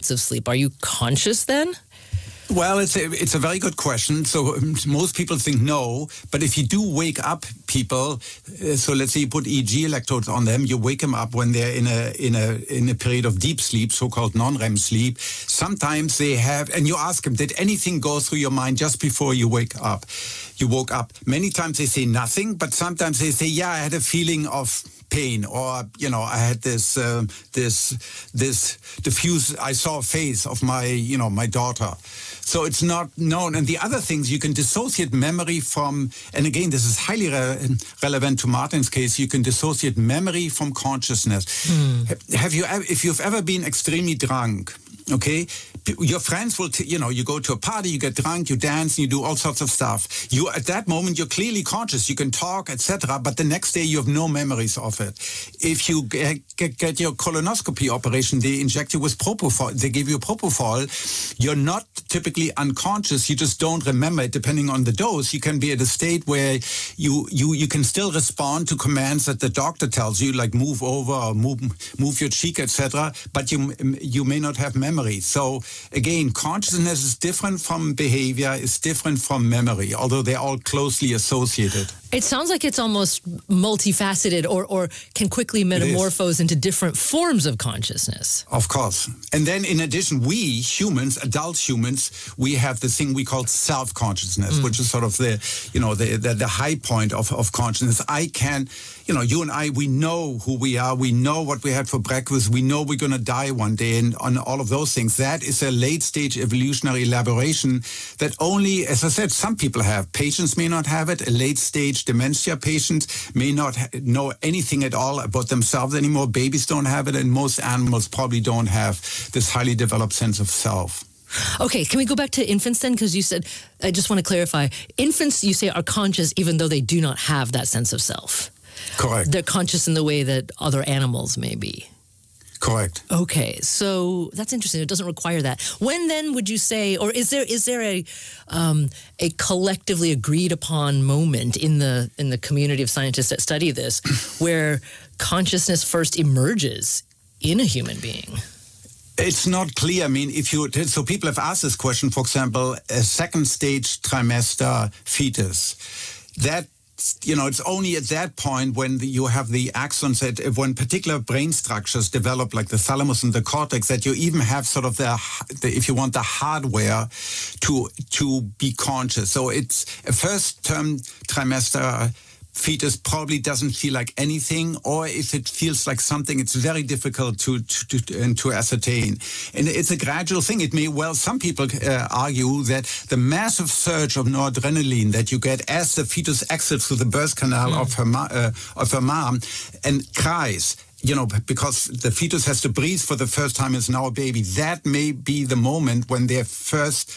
states of sleep? Are you conscious then? Well, it's a very good question. So most people think no, but if you do wake up people, so let's say you put EEG electrodes on them, you wake them up when they're in a period of deep sleep, so-called non-REM sleep. Sometimes they have, and you ask them, did anything go through your mind just before you wake up? You woke up. Many times they say nothing, but sometimes they say, yeah, I had a feeling of pain, or I had this diffuse. I saw a face of my daughter. So it's not known. And the other things, you can dissociate memory from, and again, this is highly relevant to Martin's case. You can dissociate memory from consciousness. If you've ever been extremely drunk, okay, your friends will, you go to a party, you get drunk, you dance, and you do all sorts of stuff. At that moment, you're clearly conscious. You can talk, etc. But the next day, you have no memories of it. If you get your colonoscopy operation, they inject you with propofol. They give you propofol. You're not typically unconscious. You just don't remember it. Depending on the dose, you can be at a state where you can still respond to commands that the doctor tells you, like move over or move your cheek, etc. But you may not have memory. So again, consciousness is different from behavior, is different from memory, although they're all closely associated. It sounds like it's almost multifaceted or can quickly metamorphose into different forms of consciousness. Of course. And then in addition, we humans, adult humans, we have the thing we call self-consciousness, which is sort of the high point of consciousness. You and I, we know who we are. We know what we had for breakfast. We know we're going to die one day, and on all of those things. That is a late-stage evolutionary elaboration that only, as I said, some people have. Patients may not have it. A late-stage dementia patient may not know anything at all about themselves anymore. Babies don't have it, and most animals probably don't have this highly developed sense of self. Okay, can we go back to infants then? Because you said, I just want to clarify, infants, you say, are conscious even though they do not have that sense of self. Correct. They're conscious in the way that other animals may be. Correct. Okay, so that's interesting. It doesn't require that. When then would you say, or is there a collectively agreed upon moment in the community of scientists that study this where consciousness first emerges in a human being? It's not clear. I mean, so people have asked this question, for example, a second stage trimester fetus, that, it's only at that point when you have the axons, that when particular brain structures develop, like the thalamus and the cortex, that you even have sort of the if you want, the hardware to be conscious. So it's a first term trimester fetus probably doesn't feel like anything, or if it feels like something, it's very difficult to ascertain. And it's a gradual thing. It may some people argue that the massive surge of noradrenaline that you get as the fetus exits through the birth canal of her mom and cries, because the fetus has to breathe for the first time as now a baby, that may be the moment when they're first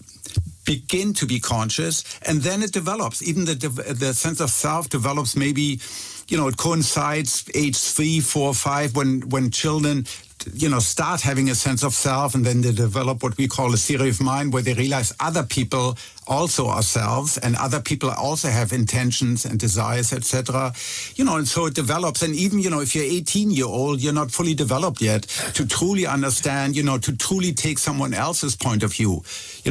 begin to be conscious, and then it develops. Even the sense of self develops. Maybe, it coincides age 3, 4, 5 when children, start having a sense of self, and then they develop what we call a theory of mind, where they realize other people also are selves, and other people also have intentions and desires, etc. And so it develops. And even, if you're 18-year-old, you're not fully developed yet to truly understand, to truly take someone else's point of view,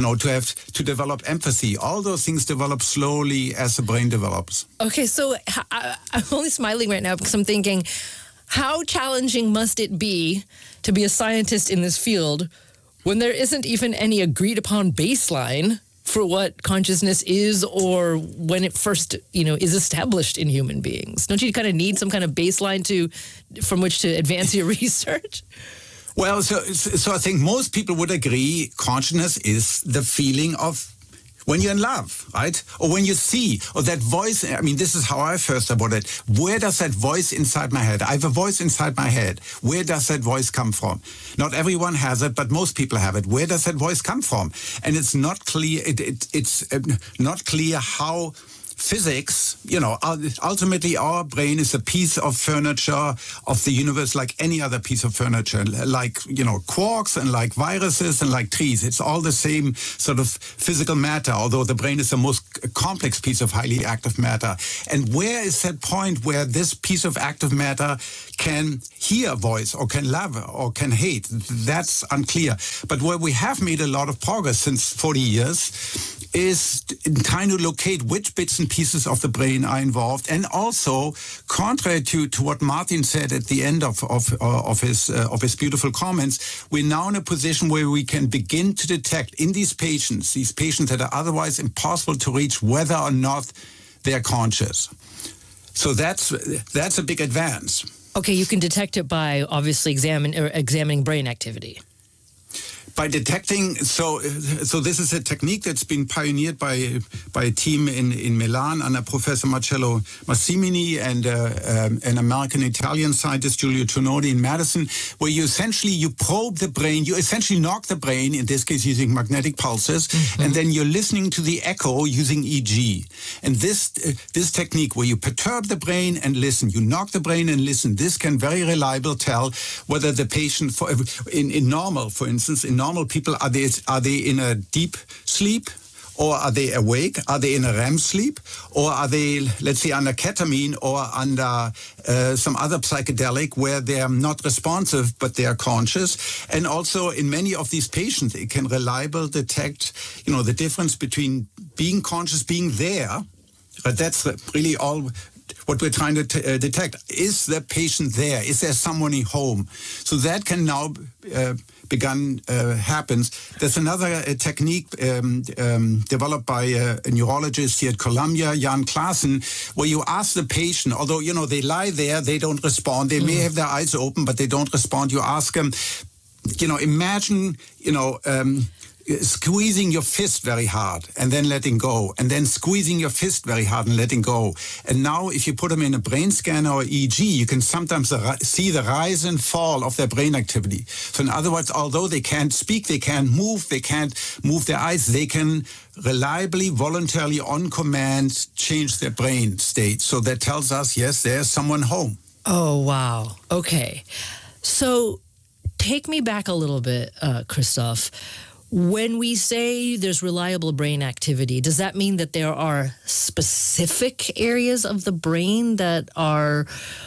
to develop empathy. All those things develop slowly as the brain develops. Okay, so I'm only smiling right now because I'm thinking, how challenging must it be to be a scientist in this field when there isn't even any agreed upon baseline for what consciousness is, or when it first, is established in human beings? Don't you kind of need some kind of baseline from which to advance your research? Well, so I think most people would agree consciousness is the feeling of when you're in love, right? Or when you see, or that voice. I mean, this is how I first about it. Where does that voice inside my head? I have a voice inside my head. Where does that voice come from? Not everyone has it, but most people have it. Where does that voice come from? And it's not clear. It's not clear how physics, ultimately our brain is a piece of furniture of the universe like any other piece of furniture, like, quarks and like viruses and like trees. It's all the same sort of physical matter, although the brain is the most complex piece of highly active matter. And where is that point where this piece of active matter can hear a voice or can love or can hate? That's unclear. But where we have made a lot of progress since 40 years is in trying to locate which bits and pieces of the brain are involved. And also, contrary to what Martin said at the end of his beautiful comments, we're now in a position where we can begin to detect in these patients that are otherwise impossible to reach, whether or not they're conscious. So that's a big advance. Okay, you can detect it by obviously examining brain activity. By detecting, so this is a technique that's been pioneered by a team in Milan under Professor Marcello Massimini and an American-Italian scientist, Giulio Tonodi, in Madison, where you probe the brain, you essentially knock the brain, in this case using magnetic pulses, and then you're listening to the echo using EEG. And this technique where you perturb the brain and listen, you knock the brain and listen, this can very reliably tell whether the patient, in normal people, are they in a deep sleep, or are they awake? Are they in a REM sleep, or are they, let's say, under ketamine or under some other psychedelic where they are not responsive but they are conscious? And also in many of these patients, it can reliably detect, the difference between being conscious, being there. But that's really all what we're trying to detect. Is the patient there? Is there someone at home? So that can now happens. There's another technique developed by a neurologist here at Columbia, Jan Klaassen, where you ask the patient, although, they lie there, they don't respond. They may have their eyes open, but they don't respond. You ask them, imagine, squeezing your fist very hard and then letting go, and then squeezing your fist very hard and letting go. And now if you put them in a brain scanner or EEG, you can sometimes see the rise and fall of their brain activity. So in other words, although they can't speak, they can't move their eyes, they can reliably, voluntarily, on command, change their brain state. So that tells us, yes, there's someone home. Oh, wow. Okay. So take me back a little bit, Christoph. When we say there's reliable brain activity, does that mean that there are specific areas of the brain that are,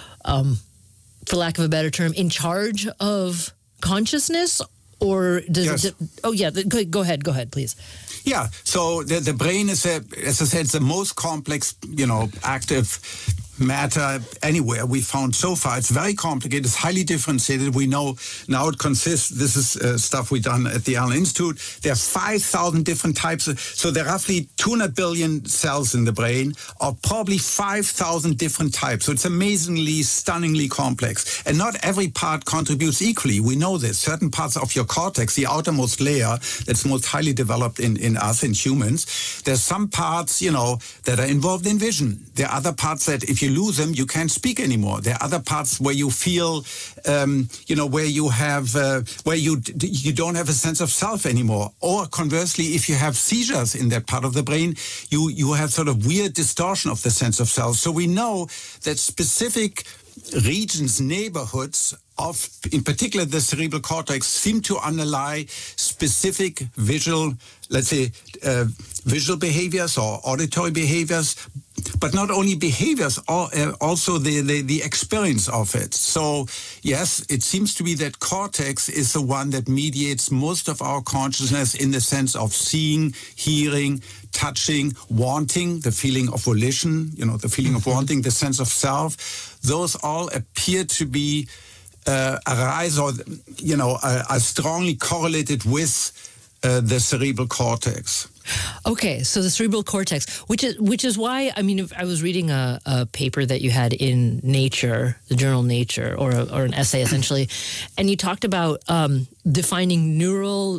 for lack of a better term, in charge of consciousness? Or does it? Go ahead, please. Yeah, so the brain is, as I said, it's the most complex, active matter anywhere we found so far. It's very complicated. It's highly differentiated. We know now it consists, this is stuff we've done at the Allen Institute. There are 5,000 different types. So there are roughly 200 billion cells in the brain, or probably 5,000 different types. So it's amazingly, stunningly complex. And not every part contributes equally. We know this. Certain parts of your cortex, the outermost layer, that's most highly developed in us, in humans, there's some parts, that are involved in vision. There are other parts that if you lose them, you can't speak anymore. There are other parts where you feel, where you have, where you don't have a sense of self anymore. Or conversely, if you have seizures in that part of the brain, you have sort of weird distortion of the sense of self. So we know that specific regions, neighborhoods of, in particular, the cerebral cortex seem to underlie specific visual, let's say, visual behaviors or auditory behaviors, but not only behaviors, also the experience of it. So, yes, it seems to be that cortex is the one that mediates most of our consciousness in the sense of seeing, hearing, touching, wanting, the feeling of volition, the feeling of wanting, the sense of self. Those all appear to be arise or, are strongly correlated with the cerebral cortex. Okay, so the cerebral cortex, which is why, I was reading a paper that you had in Nature, the journal Nature, or an essay essentially, and you talked about defining neural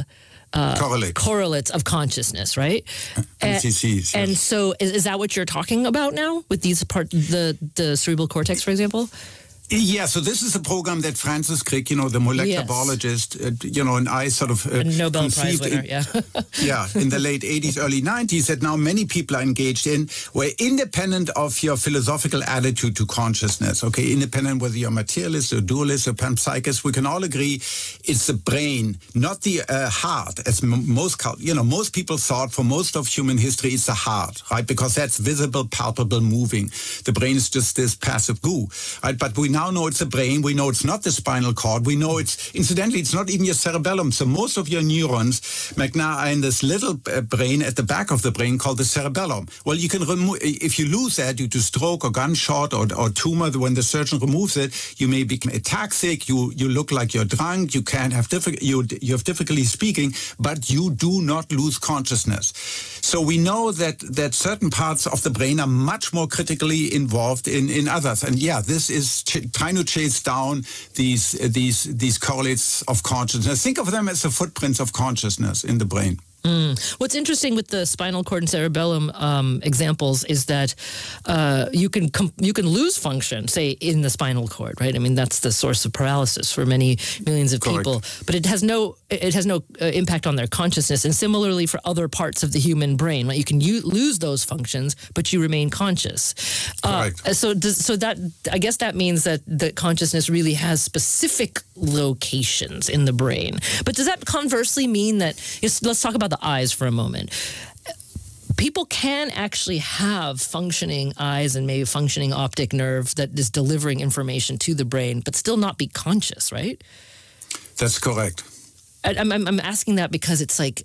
correlates of consciousness, right? NCCs. And so is that what you're talking about now with these the cerebral cortex, for example? Yeah, so this is a program that Francis Crick, the molecular biologist, and I sort of a Nobel Prize winner, in the late 80s, early 90s, that now many people are engaged in, where independent of your philosophical attitude to consciousness, okay, independent whether you're materialist or dualist or panpsychist, we can all agree it's the brain, not the heart, as most people thought for most of human history, it's the heart, right? Because that's visible, palpable, moving. The brain is just this passive goo, right? But we now know it's the brain. We know it's not the spinal cord. We know incidentally, it's not even your cerebellum. So most of your neurons, Magna, are in this little brain at the back of the brain called the cerebellum. Well, you can remove, if you lose that due to stroke or gunshot or tumor, when the surgeon removes it, you may become ataxic. You look like you're drunk. You can't have you have difficulty speaking, but you do not lose consciousness. So we know that certain parts of the brain are much more critically involved in others. And yeah, this is trying to chase down these correlates of consciousness. Think of them as the footprints of consciousness in the brain. What's interesting with the spinal cord and cerebellum examples is that you can lose function, say, in the spinal cord, right? I mean, that's the source of paralysis for many millions of people. But it has no impact on their consciousness. And similarly for other parts of the human brain, right? You can lose those functions, but you remain conscious. So that, I guess that means that the consciousness really has specific locations in the brain. But does that conversely mean that, let's talk about the eyes for a moment. People can actually have functioning eyes and maybe functioning optic nerve that is delivering information to the brain, but still not be conscious, right? That's correct. I'm asking that because it's like,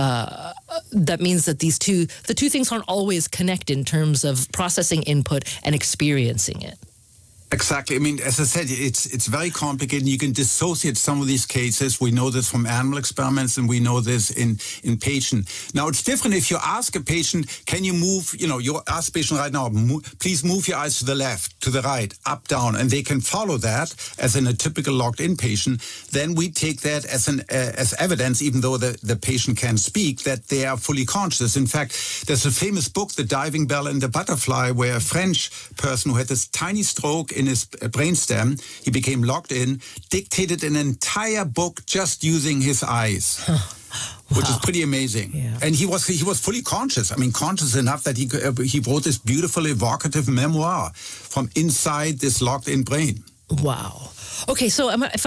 that means that the two things aren't always connected in terms of processing input and experiencing it. Exactly. I mean, as I said, it's very complicated. You can dissociate some of these cases. We know this from animal experiments, and we know this in patient. Now, it's different if you ask a patient, can you move, you ask a patient right now, please move your eyes to the left, to the right, up, down, and they can follow that as in a typical locked-in patient. Then we take that as evidence, even though the patient can speak, that they are fully conscious. In fact, there's a famous book, The Diving Bell and the Butterfly, where a French person who had this tiny stroke in his brainstem, he became locked in, dictated an entire book just using his eyes. Which is pretty amazing. Yeah. And he was fully conscious. I mean, conscious enough that he wrote this beautiful, evocative memoir from inside this locked-in brain. Wow. Okay, so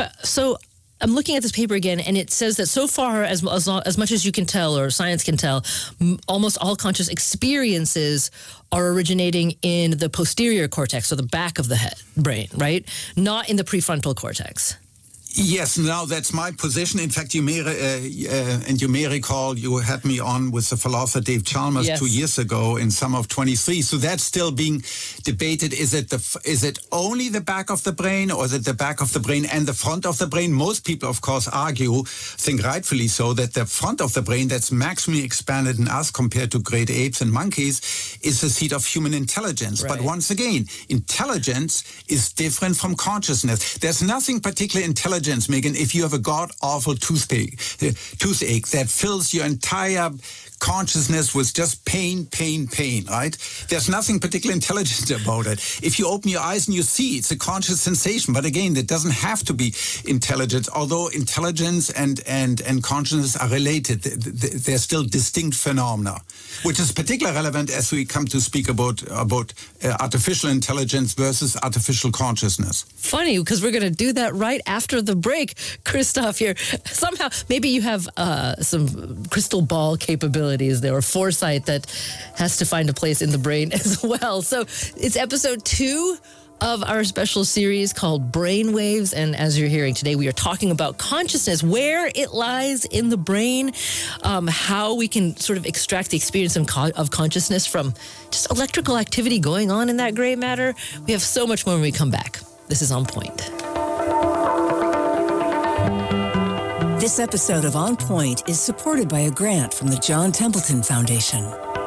I'm looking at this paper again, and it says that so far, as much as you can tell, or science can tell, almost all conscious experiences are originating in the posterior cortex, so the back of the brain, right? Not in the prefrontal cortex. Yes, now that's my position. In fact, you may recall you had me on with the philosopher Dave Chalmers 2 years ago in summer of 23. So that's still being debated. Is it only the back of the brain, or is it the back of the brain and the front of the brain? Most people, of course, think rightfully so, that the front of the brain that's maximally expanded in us compared to great apes and monkeys is the seat of human intelligence. Right. But once again, intelligence is different from consciousness. There's nothing particularly intelligent, Megan, if you have a god-awful toothache that fills your entire consciousness with just pain, right? There's nothing particularly intelligent about it. If you open your eyes and you see, it's a conscious sensation. But again, that doesn't have to be intelligent, although intelligence and consciousness are related. They're still distinct phenomena, which is particularly relevant as we come to speak about artificial intelligence versus artificial consciousness. Funny, because we're going to do that right after the break, Christoph here. Somehow, maybe you have some crystal ball capabilities there, or foresight that has to find a place in the brain as well. So it's episode 2 of our special series called Brainwaves. And as you're hearing today, we are talking about consciousness, where it lies in the brain, how we can sort of extract the experience of consciousness from just electrical activity going on in that gray matter. We have so much more when we come back. This is On Point. This episode of On Point is supported by a grant from the John Templeton Foundation.